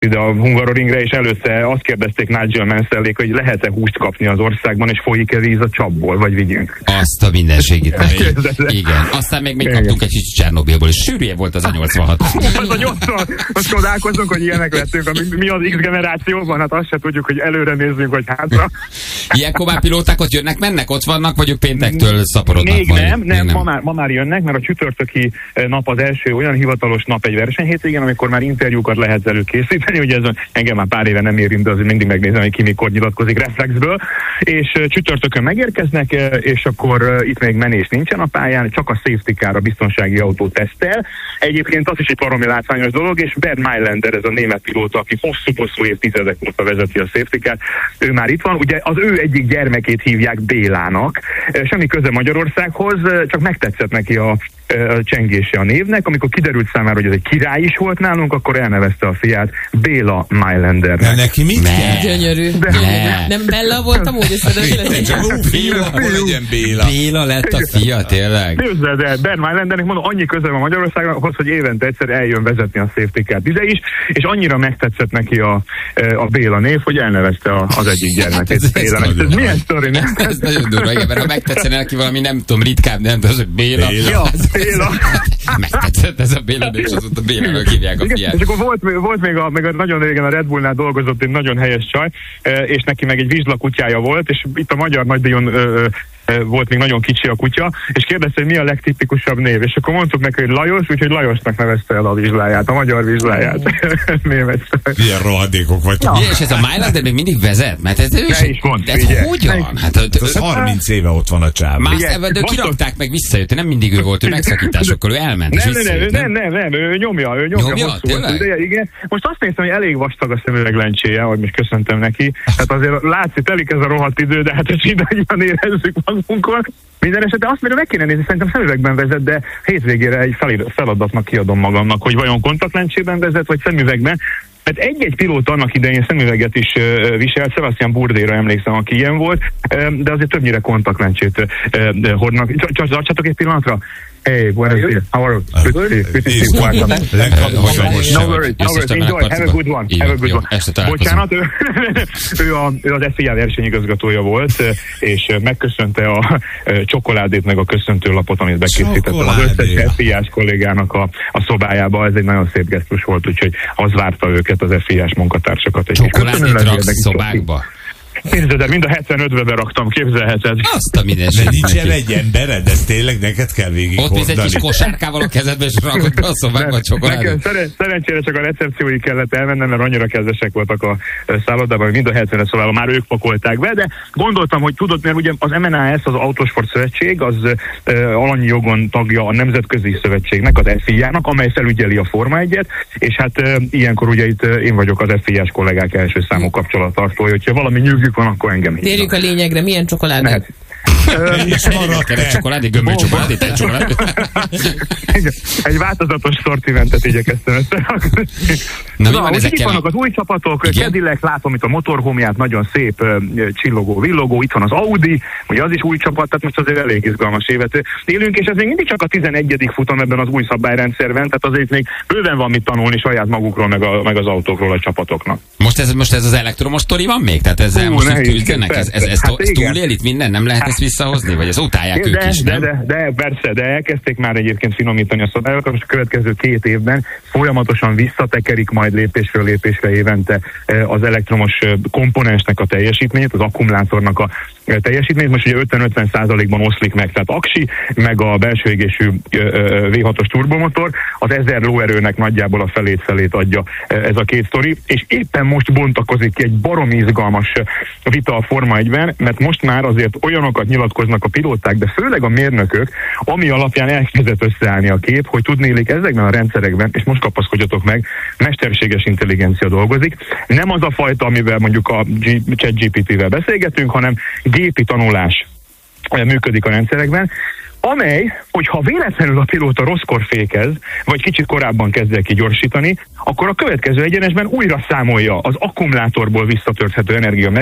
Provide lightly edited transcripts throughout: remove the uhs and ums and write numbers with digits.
ide a Hungaroringre, és előtte azt kérdezték Nigel Mansell-ék, hogy lehet-e húst kapni az országban, és folyik-e víz a csapból, vagy vigyünk. Azt a mindenségét meg. Igen. Aztán még kaptunk egy kicsit Csernobilból, és sűrűje volt az a 86. Az a 80, most csodálkozunk, hogy ilyenek lettünk, mi az X generációban, hát azt se tudjuk, hogy előre nézzünk, vagy hátra. Ilyenkor már pilóták ott jönnek, mennek, ott vannak, vagy ők péntektől szaporodnak? Még nem. Ma már jönnek, mert a csütörtöki nap az első olyan hivatalos nap egy versenyhétvégén, amikor már interjúkat lehet előkészíteni, ugye ez engem már pár éve nem érint, de azért mindig megnézem, hogy ki mikor nyilatkozik reflexből, és csütörtökön megérkeznek, és akkor itt még menés nincsen a pályán, csak a safety car, a biztonsági autó tesztel. Egyébként az is egy baromi látványos dolog, és Bernd Mayländer, ez a német pilóta, aki hosszú évtizedek óta vezeti a safety car, ő már itt van, ugye az ő egyik gyermekét hívják Bélának, semmi köze Magyarországhoz, csak megtetszett neki a csengése a névnek, amikor kiderült számára, hogy ez egy király is volt nálunk, akkor elnevezte a fiát Béla Maylandernek. De neki mit kell? Gyönyörű. Nem Bella volt a mód, Béla lett a fia, tényleg. Képzeld el, Bernd Maylandernek mondom, annyi köze van Magyarországhoz, hogy évente egyszer eljön vezetni a safety car-t ide is, és annyira megtetszett neki a Béla név, hogy elnevezte az egyik gyermekét. Ez milyen sztori, nem? Ez nagyon durva, igen, mert ha megtetszene neki valami, nem tudom, ritkább, nem tudom, hogy Béla. Béla. Megtetszett ez a Béla, és azóta a Bélának hívják a fiát. És akkor volt még nagyon régen a Red Bullnál dolgozott egy nagyon helyes csaj, és neki meg egy vizslakutyája volt, és itt a magyar nagydíjon volt még nagyon kicsi a kutya, és kérdezte, hogy mi a legtipikusabb név, és akkor mondtuk neki, hogy Lajos, úgyhogy Lajosnak nevezte el a vizsláját, a magyar vizsláját. Milyen rohadékok vagytok. És ez a Maylander még mindig vezet? Mert ez is mond, hogyan? Hát 30 éve ott van a csáv. De kirakták meg, visszajött, nem mindig ő volt, ő megszakításokkor, ő elment, és visszajött. Nem, ő nyomja igen. Most azt néztem, hogy elég vastag a szemüveglencséje, hogy most köszöntem neki. Hát azért látszik, telik ez a rohadt idő, de hát ezt mindannyian érezzük magunkon. Minden esetre azt meg kéne nézni, szerintem szemüvegben vezet, de hétvégére egy feladatnak kiadom magamnak, hogy vajon kontaktlencsében vezet, vagy szemüvegben. Mert egy pilóta annak idején szemüveget is viselt, Sebastian Bourdais-ra emlékszem, aki ilyen volt, de azért többnyire kontaktlencsét hordnak. Tartsatok egy pillanatra. Hey, buenos dias. How are you? Good to see you. Welcome. No worries. Enjoy. Have a good one. Bocsánat, ő az FIA versenyigazgatója volt, és megköszönte a csokoládét, meg a köszöntőlapot, amit bekészítettem az összes FIA-s kollégának a szobájába. Ez egy nagyon szép gesztus volt, úgyhogy az várta őket, az FIA-s munkatársakat. Csokoládét raksz szobákba? Képzeld el, mind a 75-be beraktam, képzelheted. Azt a mindenségét. De nincsen egy embered, ez tényleg neked kell végig ott hordani. egy kis kosárkával a kezedbe, és rakod be a szobákba a csokoládét. Szerencsére csak a recepcióig kellett elmennem, mert annyira kedvesek voltak a szállodában, hogy mind a 70-es szobában már ők pakolták be, de gondoltam, hogy tudod, mert ugye az MNAS, az Autosport Szövetség, az alanyi jogon tagja a Nemzetközi Szövetségnek, az FIA-nak, amely felügyeli a Forma 1-et, és hát ilyenkor ugye itt én vagyok az FIA-s kollégák első számú kapcsolattartója, hogyha valami nyűgjük van, akkor engem hívnak. Térjük a lényegre, milyen csokoládé? És maradt csokoládé, gömböly csokoládé, tej csokoládé. Egy változatos szortimentet igyekeztem összerakni. Itt vannak az új csapatok, Cadillac, látom itt a motorhomját, nagyon szép csillogó, villogó, itt van az Audi, ugye az is új csapat, tehát most azért elég izgalmas évet élünk, és ez még mindig csak a 11. futam ebben az új szabályrendszerben, tehát azért még bőven van mit tanulni saját magukról, meg az autókról a csapatoknak. Most ez az elektromos sztori van még? Tehát ezzel most küzdenek? Ez túlél itt minden? Nem lehet ezt visszahozni? Vagy ez utálják ők is, nem? De persze, de elkezdték már egyébként finomítani a szabályokat, most a következő 2 évben folyamatosan visszatekerik majd lépésről lépésre évente az elektromos komponensnek a teljesítményét, az akkumulátornak a teljesítményét. Most ugye 50-50%-ban oszlik meg, tehát aksi, meg a belső égésű V6-os turbomotor, az 1000 lóerőnek nagyjából a felét adja ez a 2 sztori, és éppen most bontakozik ki egy baromi izgalmas vita a Forma 1-ben, mert most már azért olyanokat nyilatkoznak a pilóták, de főleg a mérnökök, ami alapján elkezdett összeállni a kép, hogy tudnélik ezekben a rendszerekben, és most kapaszkodjatok meg, mesterséges intelligencia dolgozik. Nem az a fajta, amivel mondjuk a ChatGPT-vel beszélgetünk, hanem gépi tanulás működik a rendszerekben. amely, hogyha véletlenül a pilóta rosszkor fékez, vagy kicsit korábban kezd el kigyorsítani, akkor a következő egyenesben újra számolja az akkumulátorból visszatölthető energia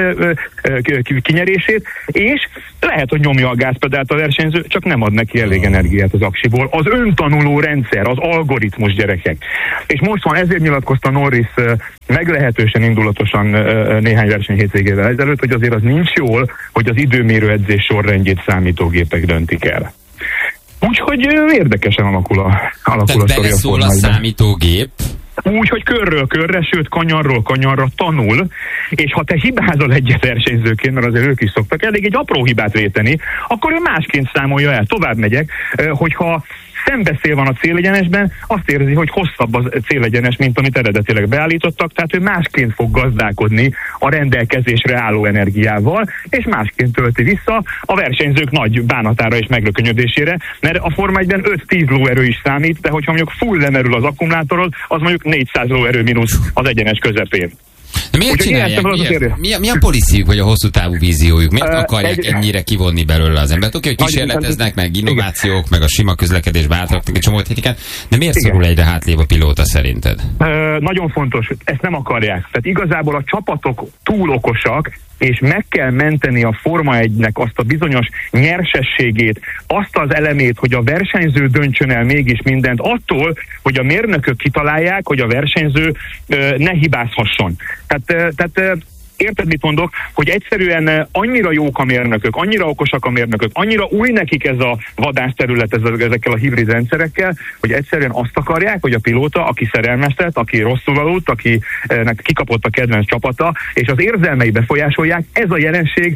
kinyerését, és lehet, hogy nyomja a gázpedált a versenyző, csak nem ad neki elég energiát az aksiból. Az öntanuló rendszer, az algoritmus, gyerekek. És most van, ezért nyilatkozta Norris meglehetősen indulatosan néhány verseny hétvégével ezelőtt, hogy azért az nincs jól, hogy az időmérő edzés sorrendjét számítógépek döntik el. Úgyhogy érdekesen alakul a sztori. Tehát beleszól a számítógép? Úgy, hogy körről körre, sőt kanyarról kanyarra tanul, és ha te hibázol egyet versenyzőként, mert azért ők is szoktak elég egy apró hibát véteni, akkor ő másként számolja el. Tovább megyek, hogyha szembeszél van a célegyenesben, azt érzi, hogy hosszabb a célegyenes, mint amit eredetileg beállítottak, tehát ő másként fog gazdálkodni a rendelkezésre álló energiával, és másként tölti vissza a versenyzők nagy bánatára és megrökönyödésére, mert a Forma 1-ben 5-10 lóerő is számít, de hogyha mondjuk full lemerül az akkumulátorod, az mondjuk 400 lóerő mínusz az egyenes közepén. De miért csinálják? Milyen policyjük, vagy a hosszú távú víziójuk? Miért akarják ennyire kivonni belőle az embert? Oké, hogy kísérleteznek, meg innovációk, meg a sima közlekedésbe átraknak egy csomó technikát, de miért szorul egyre hátrébb a pilóta szerinted? Nagyon fontos, ezt nem akarják. Tehát igazából a csapatok túl okosak, és meg kell menteni a Forma 1-nek azt a bizonyos nyersességét, azt az elemét, hogy a versenyző döntsön el mégis mindent, attól, hogy a mérnökök kitalálják, hogy a versenyző ne hibázhasson. Tehát érted, mit mondok? Hogy egyszerűen annyira jók a mérnökök, annyira okosak a mérnökök, annyira új nekik ez a vadászterület ezekkel a hibrid rendszerekkel, hogy egyszerűen azt akarják, hogy a pilóta, aki szerelmeztet, aki rosszul aludt, akinek kikapott a kedvenc csapata, és az érzelmei befolyásolják, ez a jelenség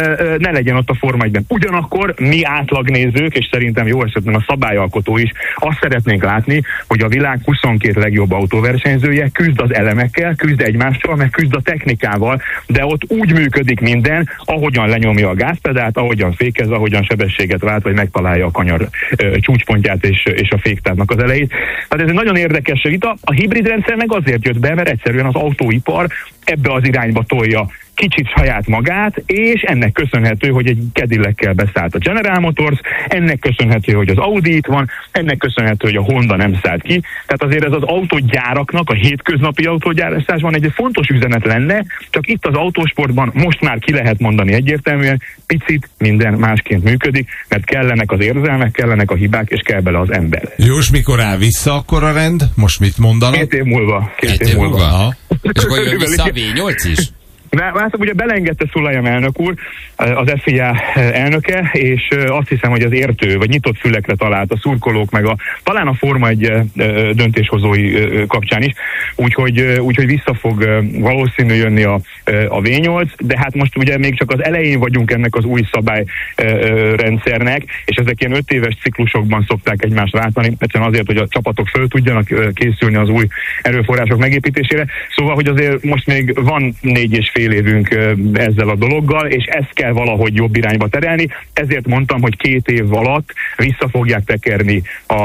ne legyen ott a Forma 1-ben. Ugyanakkor mi átlagnézők, és szerintem jó esetben a szabályalkotó is, azt szeretnénk látni, hogy a világ 22 legjobb autóversenyzője küzd az elemekkel, küzd egymással, meg küzd a technikával, de ott úgy működik minden, ahogyan lenyomja a gázpedált, ahogyan fékez, ahogyan sebességet vált, vagy megtalálja a kanyar csúcspontját és a féktávnak az elejét. Tehát ez egy nagyon érdekes vita. A hibrid rendszer meg azért jött be, mert egyszerűen az autóipar ebbe az irányba tolja kicsit saját magát, és ennek köszönhető, hogy egy Cadillac-kel beszállt a General Motors, ennek köszönhető, hogy az Audi itt van, ennek köszönhető, hogy a Honda nem szállt ki. Tehát azért ez az autógyáraknak, a hétköznapi autógyárasztásban egy fontos üzenet lenne, csak itt az autósportban most már ki lehet mondani egyértelműen, picit minden másként működik, mert kellenek az érzelmek, kellenek a hibák, és kell bele az ember. Jó, és mikor áll vissza akkor a rend? Most mit mondanak? 2 év múlva. 2 év múlva. És akkor jön vissza a V8 is? Hát ugye belengedte Sulayem elnök úr, az FIA elnöke, és azt hiszem, hogy az értő, vagy nyitott fülekre talált a szurkolók, meg talán a Forma 1 döntéshozói kapcsán is, úgyhogy vissza fog valószínű jönni a V8, de hát most ugye még csak az elején vagyunk ennek az új szabályrendszernek, és ezek ilyen 5 éves ciklusokban szokták egymást váltani, egyszerűen azért, hogy a csapatok föl tudjanak készülni az új erőforrások megépítésére. Szóval, hogy azért most még van 4,5 évünk ezzel a dologgal, és ezt kell valahogy jobb irányba terelni. Ezért mondtam, hogy 2 év alatt vissza fogják tekerni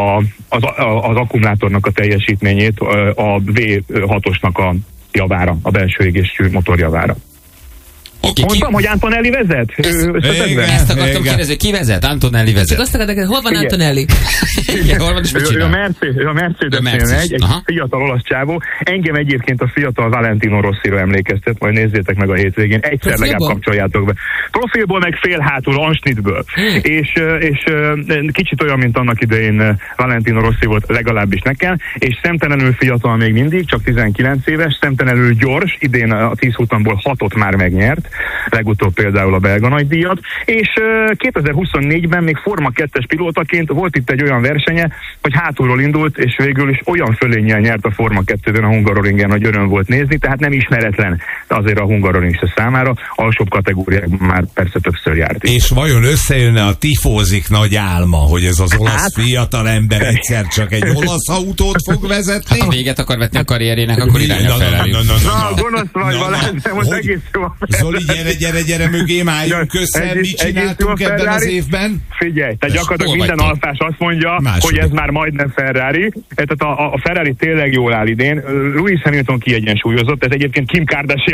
az akkumulátornak a teljesítményét a V6-osnak a javára, a belső égésű motor javára. Mondtam, hogy Antonelli vezet? Ezt akartam kérdezni, ki vezet? Antonelli vezet. Csak azt akartam, hol van Antonelli? Ő a Mercedes-nél megy, egy fiatal olasz csávó. Engem egyébként a fiatal Valentino Rossira emlékeztet, majd nézzétek meg a hétvégén. Egyszer legalább kapcsoljátok be. Profilból, meg félhátul, Ansnitből. És kicsit olyan, mint annak idején Valentino Rossi volt, legalábbis nekem, és szemtelenül fiatal még mindig, csak 19 éves, szemtelenül gyors, idén a 10 futamból 6-ot már megnyert, legutóbb például a belga nagydíjat, és 2024-ben még Forma 2-es pilótaként volt itt egy olyan versenye, hogy hátulról indult, és végül is olyan fölénnyel nyert a Forma 2-ben a Hungaroringen, hogy öröm volt nézni, tehát nem ismeretlen azért a Hungaroring számára, alsóbb kategóriákban már persze többször járt. És vajon összejönne a tifózik nagy álma, hogy ez az olasz fiatal ember egyszer csak egy olasz autót fog vezetni? Hát ha véget akar vetni a karrierjének, akkor irány a Ferrari. Gonosz vagy, Balázs, de most egész jó a Zoli, gyere mögém, álljunk össze, mit csináltunk ebben az évben? Figyelj, tehát gyakorlatilag minden alfás azt mondja, hogy ez már majdnem Ferrari. Tehát a Ferrari tényleg jól áll idén. Lewis Hamilton kiegyensúlyozott, ez egyébként Kim Kardashian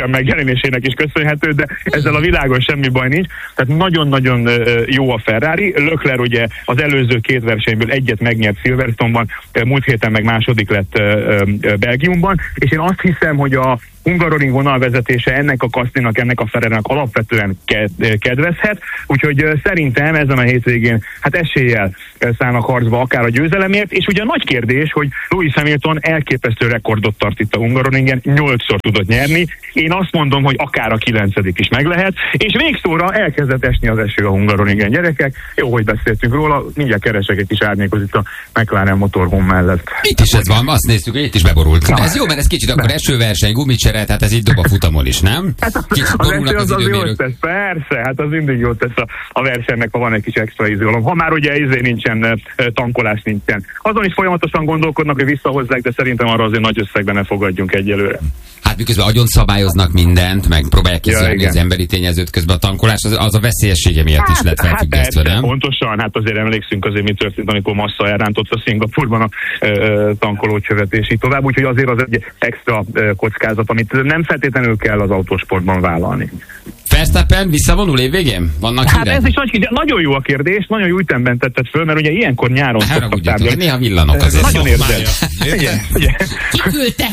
film megjelenésének is köszönhető, de ezzel a világon semmi baj nincs. Tehát nagyon-nagyon jó a Ferrari. Leclerc ugye az előző 2 versenyből egyet megnyert Silverstone-ban, múlt héten meg második lett Belgiumban, és én azt hiszem, hogy a Hungaroring vonalvezetése ennek a Kaszlinak, ennek a Ferrarinak alapvetően kedvezhet, úgyhogy szerintem ezen a hétvégén hát eséllyel szállnak harcba akár a győzelemért, és ugye a nagy kérdés, hogy Lewis Hamilton elképesztő rekordot tart itt a Hungaroringen, 8-szor tudott nyerni, én azt mondom, hogy akár a 9. is meg lehet, és végszóra elkezdett esni az eső a Hungaroringen, gyerekek, jó, hogy beszéltünk róla, mindjárt keresek egy kis árnyékot itt a McLaren motorhome mellett. Itt is ez van, azt néztük, hogy itt is beborult. De ez jó, mert ez kicsit akkor esőverseny, gumicsere, tehát ez így dob a futamon is, nem? Kicsit az eső az jót tesz, persze, hát az mindig jót tesz a versenynek, ha van egy kis extra izgalom. Ha már ugye nincsen, tankolás nincsen. Azon is folyamatosan gondolkodnak, hogy visszahozzák, de szerintem arra azért nagy összegben ne fogadjunk egyelőre. Hát miközben agyon szabályoznak mindent, meg próbálják kiszolgálni az emberi tényezőt, közben a tankolás az a veszélyessége miatt is lett felfüggesztve, nem? Pontosan, hát azért emlékszünk azért, mi történt, amikor Massa elrántotta Szingapurban a tankolócsövet, és így tovább, úgyhogy azért az egy extra kockázat, amit nem feltétlenül kell az autósportban vállalni. Verstappen visszavonul évvégén? Vannak hát hírek? Ez is nagyon jó a kérdés, nagyon jó ütemben tetted föl, mert ugye ilyenkor nyáron szoktak tárgyalni. Néha villanok azért. Nagyon érzed. Ki küldte?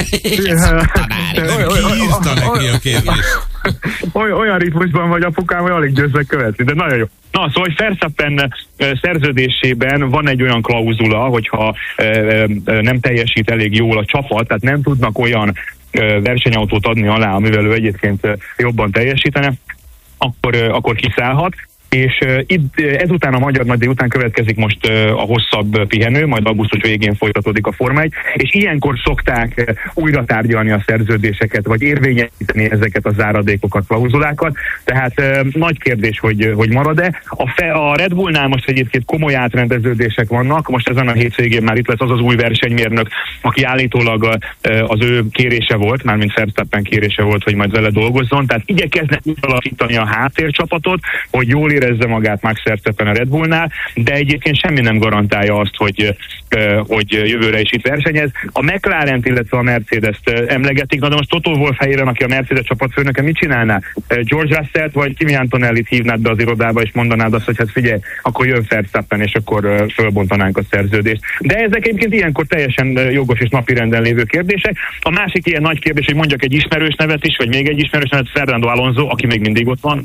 Ki írta neki a kérdést? Olyan ritmusban vagy, apukám, hogy alig győzzek követni, de nagyon jó. Na, szóval Verstappen szerződésében van egy olyan klauzula, hogyha nem teljesít elég jól a csapat, tehát nem tudnak olyan versenyautót adni alá, amivel ő egyébként jobban teljesítene, akkor kiszállhat. És ezután a magyar nagydíj után következik most a hosszabb pihenő, majd augusztus végén folytatódik a Forma 1, és ilyenkor szokták újra tárgyalni a szerződéseket, vagy érvényesíteni ezeket a záradékokat, klauzulákat. Tehát nagy kérdés, hogy marad-e. A Red Bullnál most egyébként komoly átrendeződések vannak, most ezen a hétvégén már itt lesz az új versenymérnök, aki állítólag az ő kérése volt, mármint Verstappen kérése volt, hogy majd vele dolgozzon, tehát igyekeznek alakítani a háttércsapatot, hogy jól érezze magát Max Verstappen a Red Bullnál, de egyébként semmi nem garantálja azt, hogy jövőre is itt versenyez. A McLaren-t, illetve a Mercedes-t emlegetik, de most Toto Wolff helyében, aki a Mercedes csapatfőnöke, mit csinálná? George Russell-t vagy Kimi Antonellit hívnád be az irodába, és mondanád azt, hogy hát figyelj, akkor jön Verstappen, és akkor fölbontanánk a szerződést. De ezek egyébként ilyenkor teljesen jogos és napirenden lévő kérdések. A másik ilyen nagy kérdés, hogy mondjak egy ismerős nevet is, vagy még egy ismerős nevet, Fernando Alonso, aki még mindig ott van,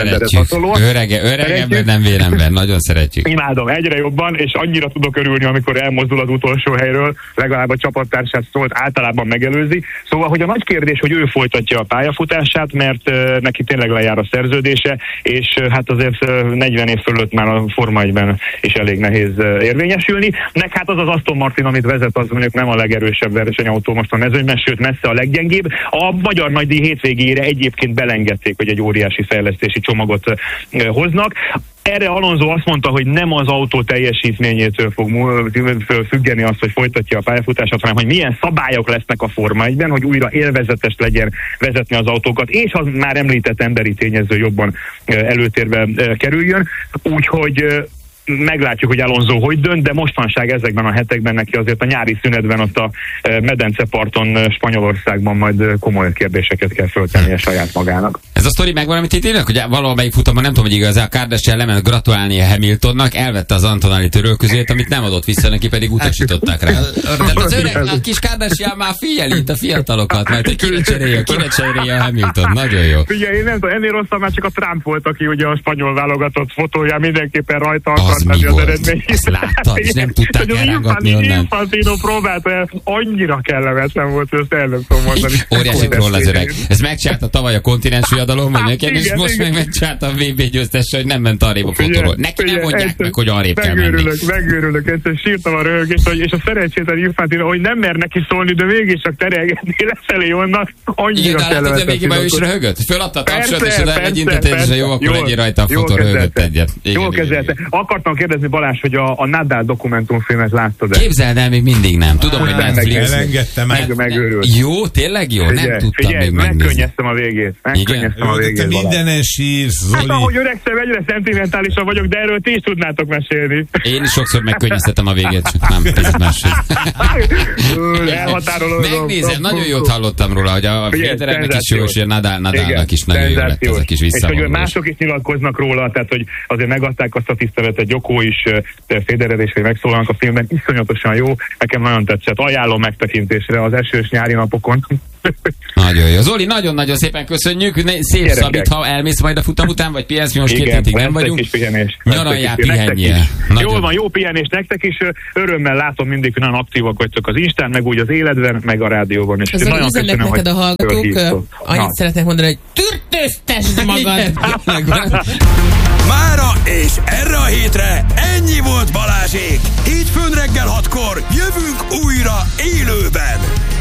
Öregember, nem vélemben, nagyon szeretjük. Imádom, egyre jobban, és annyira tudok örülni, amikor elmozdul az utolsó helyről, legalább a csapattársát szólt, általában megelőzi. Szóval, hogy a nagy kérdés, hogy ő folytatja a pályafutását, mert neki tényleg lejár a szerződése, és hát azért 40 év fölött már a Forma 1-ben is elég nehéz érvényesülni. Meg hát az Aston Martin, amit vezet, az mondjuk nem a legerősebb versenyautó most a mezőnyben, sőt messze a leggyengébb. A magyar nagydíj hétvégére egyébként belengedték, hogy egy óriási fejlesztési csomagot hoznak. Erre Alonso azt mondta, hogy nem az autó teljesítményétől fog függeni azt, hogy folytatja a pályafutását, hanem hogy milyen szabályok lesznek a Forma 1-ben, hogy újra élvezetes legyen vezetni az autókat, és az már említett emberi tényező jobban előtérbe kerüljön. Úgyhogy meglátjuk, hogy Alonso hogy dönt, de mostanság ezekben a hetekben neki azért a nyári szünetben ott a medenceparton Spanyolországban majd komoly kérdéseket kell föltennie saját magának. Ez a sztori megvan, amit itt írnak, hogy valamelyik futamon, nem tudom, hogy igaz, a Kardashian lement gratulálni a Hamiltonnak, elvette az Antonelli törölközőjét, amit nem adott vissza neki, pedig utasították rá. Az öreg, a kis Kardashian már figyeli itt a fiatalokat, mert hogy kire cserélje a Hamilton. Nagyon jó. Ugye én nem tudom, ennél rosszabb már csak a Trump volt, aki ugye a spanyol válogatott fotóján mindenképpen rajta az mi volt? Azt láttad, és nem tudták elrángatni onnan. Infantino próbálta el, annyira kellemetlen volt, hogy ezt el nem tudom mondani. Óriási troll az öreg. Ez megcsinálta tavaly a kontinens viadalom, vagy nekem, és most meg megcsinálta a VB győztesse, hogy nem ment arrébb a fotóról. Neki nem mondják meg, hogy arrébb kell menni. Megőrülök, egyszer sírtam a röhögést, és a szerencsétlen Infantino, hogy nem mer neki szólni, de mégis csak terelgetni lefelé onnan, annyira kellemetlen. Igen, de végig ő is röhögött. Föladta a tapsot, és oda egyintetésre jó, akkor legyél rajta a fotó, röhögött egyet. Jól kezelte. Akartam kérdezni, Balázs, hogy a Nadal dokumentumfilmet láttad-e? Képzeld el, még mindig nem. Tudom, hogy Netflix. Elengedtem. Megőrült. Jó, tényleg jó? Nem tudtam még megnézni. Megkönnyeztem a végét. megnéztem a végét. Mindenen sírsz, Zoli. Hát ahogy öregszem, egyre szentimentálisan vagyok, de erről ti is tudnátok mesélni. Én is sokszor megkönnyeztetem a végét, csak nem picit máshogy. Megnézem, nagyon jót hallottam róla, hogy a Federernek is jó, és a Nadalnak is nagyon jó lett ez a kis visszavonulás. És hogy mások is nyilatkoznak róla, tehát hogy azért megadták azt a tiszteletet, Djoko is, Federer is, hogy megszólalnak a filmben, iszonyatosan jó, nekem nagyon tetszett, ajánlom megtekintésre az esős nyári napokon. Nagyon jó. Zoli, nagyon-nagyon szépen köszönjük. Szép Szabit, ha elmész majd a futam után, vagy pihensz, mi most 2 hétig nem vagyunk. Nyaraljál, pihenjél. Jól van, jó pihenés nektek is. Örömmel látom mindig, hogy nagyon aktívak vagytok az Instán, meg úgy az életben, meg a rádióban. És nagyon köszönöm, neked a hallgatók. Annyit szeretnék mondani, hogy türtöztesd magad! Mára és erre a hétre ennyi volt Balázsék. Hétfőn reggel 6-kor jövünk újra élőben.